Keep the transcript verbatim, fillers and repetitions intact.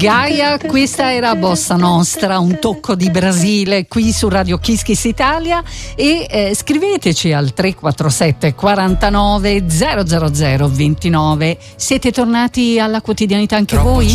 Gaia, questa era Bossa Nostra, un tocco di Brasile qui su Radio Kiss Kiss Italia. E eh, scriveteci al tre quattro sette quarantanove zero zero zero ventinove. Siete tornati alla quotidianità anche Troppo voi?